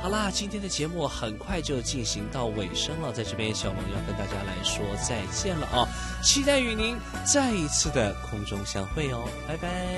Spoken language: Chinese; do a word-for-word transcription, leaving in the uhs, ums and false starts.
好啦，今天的节目很快就进行到尾声了，在这边小萌要跟大家来说再见了啊！期待与您再一次的空中相会哦，拜拜。